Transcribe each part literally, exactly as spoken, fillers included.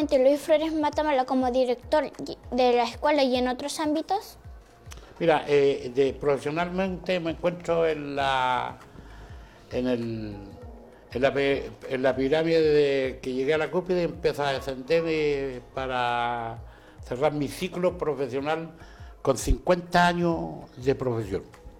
actualmente Luis Flores Matamala como director de la escuela y en otros ámbitos? Mira, eh, de, profesionalmente me encuentro en la, en el, en la, en la pirámide de que llegué a la cúspide y empecé a descender eh, para cerrar mi ciclo profesional con cincuenta años de profesión.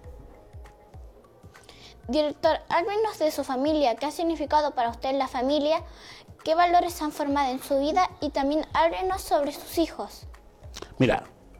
Director, háblenos de su familia, qué ha significado para usted la familia, qué valores han formado en su vida y también háblenos sobre sus hijos. Mira,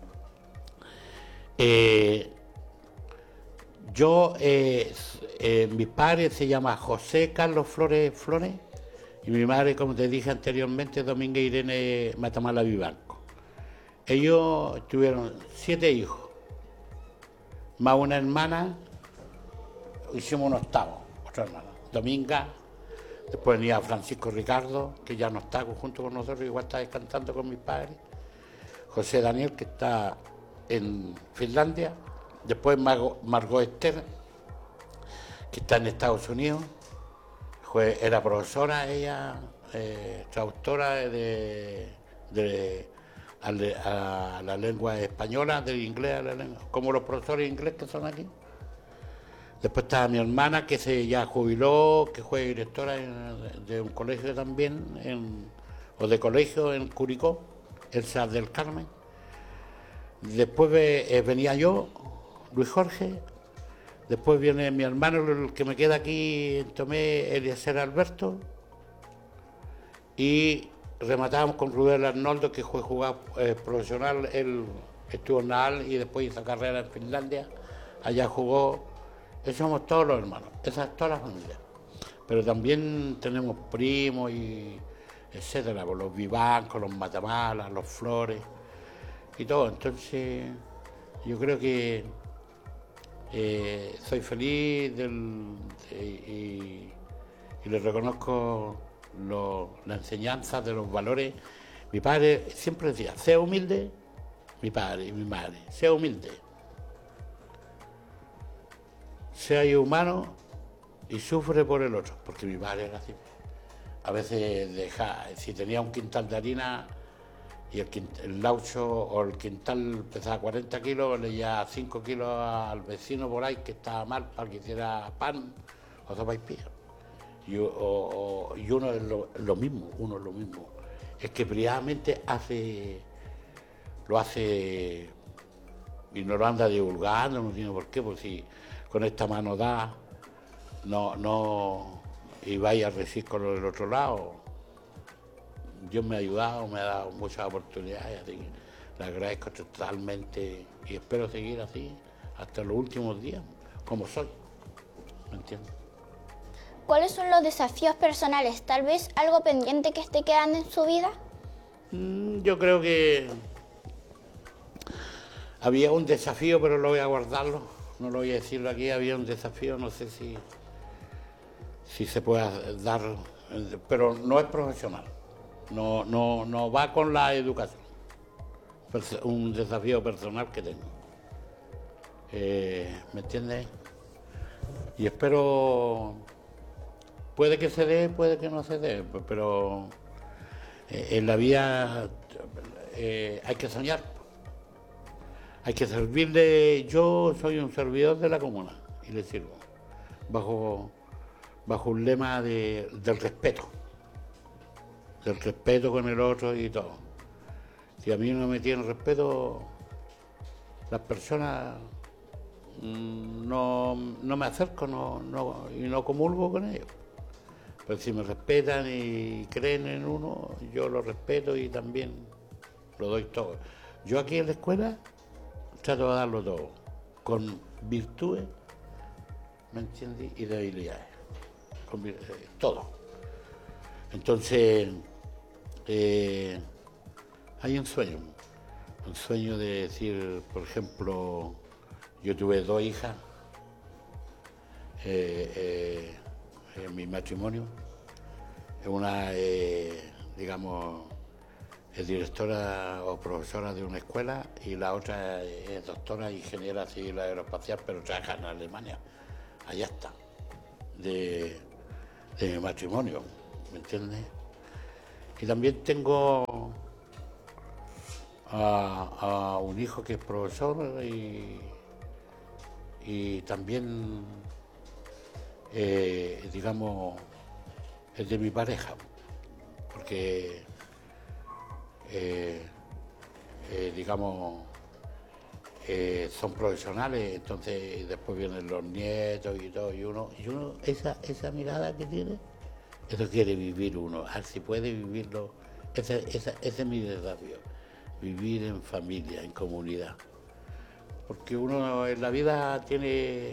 eh, yo, eh, eh, mi padre se llama José Carlos Flores Flores y mi madre, como te dije anteriormente, Dominga Irene Matamala Vivanco. Ellos tuvieron siete hijos, más una hermana, hicimos un octavo, otra hermana, Dominga. Después venía Francisco Ricardo, que ya no está junto con nosotros, igual está descansando con mis padres. José Daniel, que está en Finlandia. Después Margot, Margot Esther, que está en Estados Unidos. Fue, era profesora, ella, eh, traductora de, de, a, a la lengua española, del inglés a la lengua, como los profesores ingleses que son aquí. Después estaba mi hermana, que se ya jubiló, que fue directora en, de un colegio también, en, o de colegio en Curicó, Elsa del Carmen. Después eh, venía yo, Luis Jorge. Después viene mi hermano, el que me queda aquí en Tomé, Eliezer Alberto. Y rematábamos con Rubén Arnoldo, que fue jugador eh, profesional. Él estuvo en Naal y después hizo carrera en Finlandia. Allá jugó. Esos somos todos los hermanos, esa es toda la familia. Pero también tenemos primos y etcétera, los Vivancos, los Matamalas, los Flores y todo. Entonces, yo creo que eh, soy feliz del, de, y, y le reconozco lo, la enseñanza de los valores. Mi padre siempre decía, sea humilde, mi padre y mi madre, sea humilde. Sea humano y sufre por el otro, porque mi padre era así. A veces deja, si tenía un quintal de harina y el, el laucho o el quintal pesaba cuarenta kilos, le llevaba cinco kilos al vecino por ahí que estaba mal para que hiciera pan o sopa y pilla. Y, o, o, y uno es lo, lo mismo, uno es lo mismo. Es que privadamente hace, lo hace y no lo anda divulgando, no tiene por qué, porque si con esta mano da, no, no, y vaya a recibir con lo del otro lado. Dios me ha ayudado, me ha dado muchas oportunidades, así que le agradezco totalmente y espero seguir así hasta los últimos días, como soy, ¿me entiendes? ¿Cuáles son los desafíos personales? ¿Tal vez algo pendiente que esté quedando en su vida? Mm, yo creo que había un desafío, pero lo voy a guardarlo. No lo voy a decirlo aquí, había un desafío, no sé si, si se puede dar, pero no es profesional, no, no, no va con la educación, un desafío personal que tengo. Eh, ¿Me entiendes? Y espero, puede que se dé, puede que no se dé, pero eh, en la vida eh, hay que soñar. Hay que servirle, yo soy un servidor de la comuna y le sirvo, bajo, bajo un lema de, del respeto, del respeto con el otro y todo. Si a mí no me tienen respeto, las personas no, no me acerco no, no, y no comulgo con ellos. Pero si me respetan y creen en uno, yo lo respeto y también lo doy todo. Yo aquí en la escuela trato de darlo todo, con virtudes, ¿me entiendes? Y debilidades, con, eh, todo. Entonces, eh, hay un sueño, un sueño de decir, por ejemplo, yo tuve dos hijas eh, eh, en mi matrimonio, una, eh, digamos, es directora o profesora de una escuela y la otra es doctora, ingeniera civil aeroespacial, pero trabaja en Alemania. Allá está, de, de mi matrimonio, ¿me entiendes? Y también tengo a, a un hijo que es profesor y, y también, eh, digamos, es de mi pareja, porque, eh, eh, digamos, eh, son profesionales, entonces después vienen los nietos y todo, y uno, y uno esa, esa mirada que tiene, eso quiere vivir uno, a ver si puede vivirlo, ese, ese, ese es mi desafío, vivir en familia, en comunidad, porque uno en la vida tiene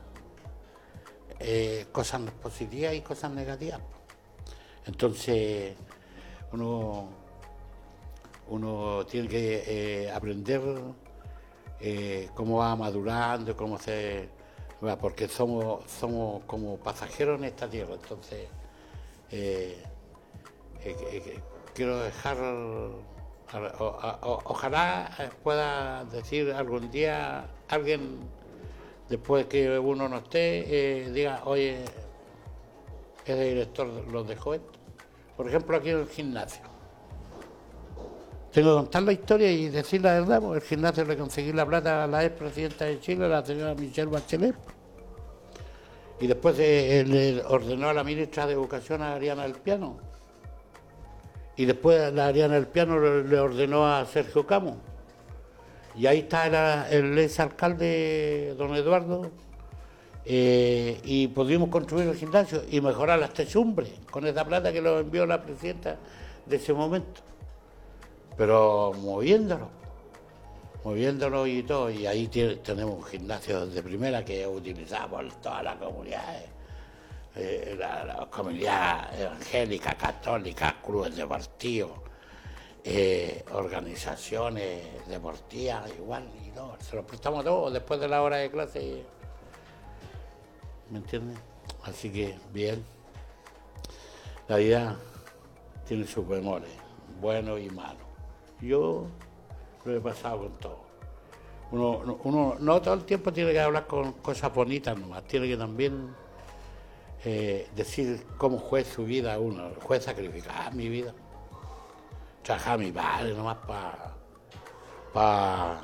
eh, cosas positivas y cosas negativas, entonces uno, uno tiene que eh, aprender Eh, cómo va madurando, cómo se va, porque somos somos como pasajeros en esta tierra, entonces eh, eh, eh, quiero dejar, o, o, ojalá pueda decir algún día alguien, después que uno no esté, eh, diga, oye, ese director los dejó esto, por ejemplo aquí en el gimnasio. Tengo que contar la historia y decir la verdad, porque el gimnasio le conseguí la plata a la expresidenta de Chile, la señora Michelle Bachelet, y después eh, le ordenó a la ministra de Educación, a Ariana del Piano, y después la Ariana del Piano le, le ordenó a Sergio Camo, y ahí está el, el exalcalde don Eduardo, eh, y pudimos construir el gimnasio y mejorar las techumbres con esa plata que lo envió la presidenta de ese momento. Pero moviéndolo, moviéndolo y todo, y ahí tiene, tenemos un gimnasio de primera que utilizamos por todas las comunidades, eh, la, la comunidad evangélica, católica, clubes deportivos, eh, organizaciones deportivas, igual, y todo, se lo prestamos todo después de la hora de clase, ¿me entiendes? Así que, bien, la vida tiene sus bemoles, buenos y malos. Yo lo he pasado con todo. Uno, uno no todo el tiempo tiene que hablar con cosas bonitas nomás, tiene que también eh, decir cómo fue su vida uno. Fue sacrificar mi vida. Trabajar a mi padre nomás para pa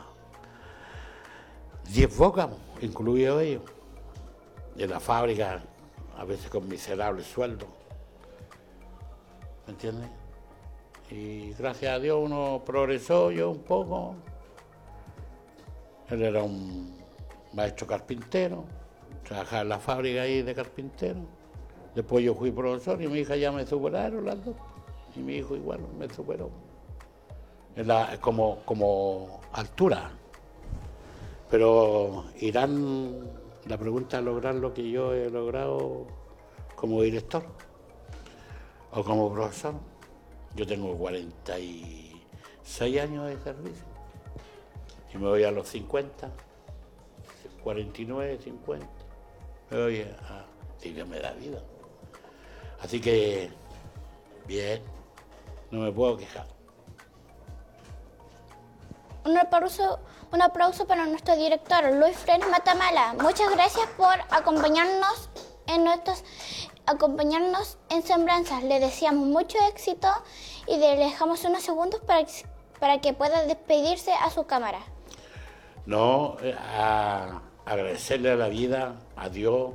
diez bocas, incluido ellos. En la fábrica, a veces con miserables sueldos. ¿Me entiendes? Y gracias a Dios uno progresó, yo un poco. Él era un maestro carpintero, trabajaba en la fábrica ahí de carpintero. Después yo fui profesor y mi hija ya me superaron las dos. Y mi hijo igual me superó. Es la, como, como altura. Pero irán, la pregunta es lograr lo que yo he logrado como director o como profesor. Yo tengo cuarenta y seis años de servicio y me voy a los cincuenta, cuarenta y nueve, cincuenta, me voy a... sí que me da vida. Así que, bien, no me puedo quejar. Un aplauso, un aplauso para nuestro director, Luis Frenes Matamala. Muchas gracias por acompañarnos en nuestros... acompañarnos en Sembranzas. Le deseamos mucho éxito y le dejamos unos segundos para, para que pueda despedirse a su cámara. No, a agradecerle a la vida, a Dios,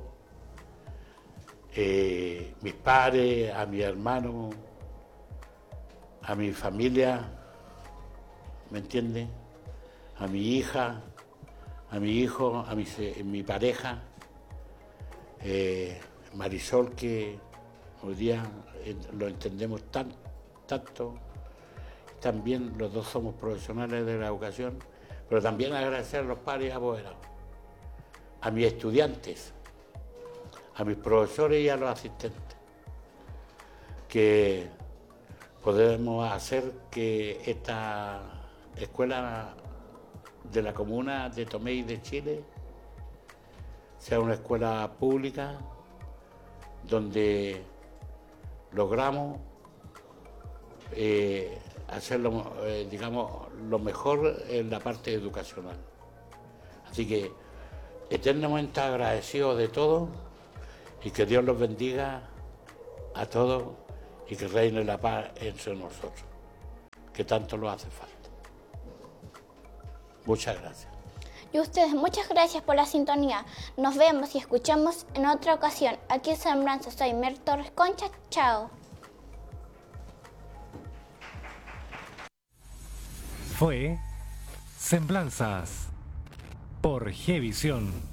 eh, mis padres, a mi hermano, a mi familia, ¿me entiende? A mi hija, a mi hijo, a mi, mi pareja, eh, Marisol, que hoy día lo entendemos tan, tanto, también los dos somos profesionales de la educación, pero también agradecer a los padres y apoderados, a mis estudiantes, a mis profesores y a los asistentes, que podemos hacer que esta escuela de la comuna de Tomé y de Chile sea una escuela pública donde logramos eh, hacerlo, eh, digamos, lo mejor en la parte educacional. Así que eternamente agradecido de todo y que Dios los bendiga a todos y que reine la paz entre nosotros, que tanto lo hace falta. Muchas gracias. Y a ustedes, muchas gracias por la sintonía. Nos vemos y escuchamos en otra ocasión. Aquí en Semblanza, soy Mer Torres Concha. Chao. Fue Semblanzas por Gevisión.